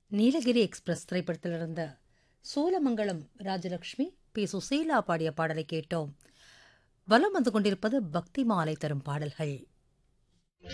Nilgiri express திரைப்படத்தில் இருந்த Cholamangalam Rajalakshmi B Susheela பாடிய பாடலை கேட்டோம். வலம் வந்து கொண்டிருப்பது பக்தி மாலை தரும் பாடல்கள்.